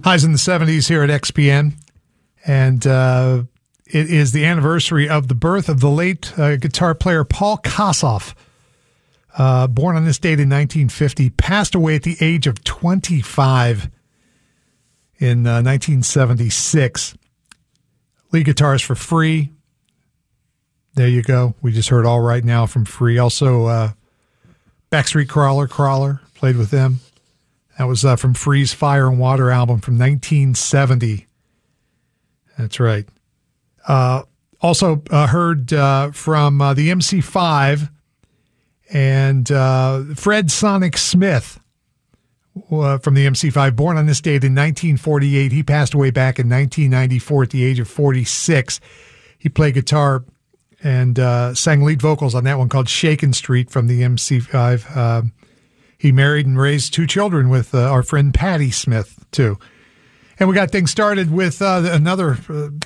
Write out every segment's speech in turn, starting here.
Highs in the 70s here at XPN. And it is the anniversary of the birth of the late guitar player Paul Kossoff. Born on this date in 1950, passed away at the age of 25 in 1976. Lead guitarist for Free. There you go. We just heard All Right Now from Free. Also, Backstreet Crawler played with them. That was from Free's Fire and Water album from 1970. That's right. Also heard from the MC5 and Fred Sonic Smith from the MC5, born on this date in 1948. He passed away back in 1994 at the age of 46. He played guitar and sang lead vocals on that one called Shakin' Street from the MC5. He married and raised two children with our friend Patti Smith, too. And we got things started with another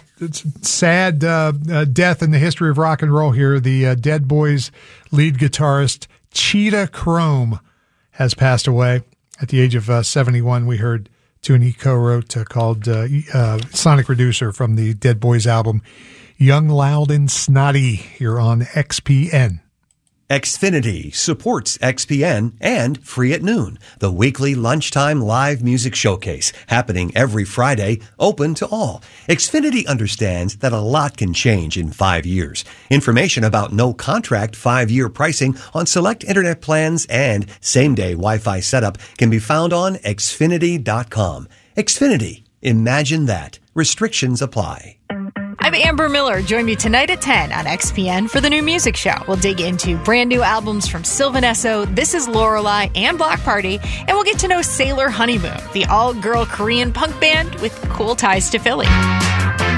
sad death in the history of rock and roll here. The Dead Boys lead guitarist Cheetah Chrome has passed away at the age of 71. We heard a tune he co-wrote called Sonic Reducer from the Dead Boys album Young, Loud, and Snotty here on XPN. Xfinity supports XPN and Free at Noon, the weekly lunchtime live music showcase happening every Friday, open to all. Xfinity understands that a lot can change in 5 years. Information about no contract 5-year pricing on select internet plans and same-day Wi-Fi setup can be found on Xfinity.com. Xfinity. Imagine that. Restrictions apply. I'm Amber Miller. Join me tonight at 10 on XPN for the new music show. We'll dig into brand new albums from Sylvan Esso, This Is Lorelei, and Block Party, and we'll get to know Sailor Honeymoon, the all-girl Korean punk band with cool ties to Philly.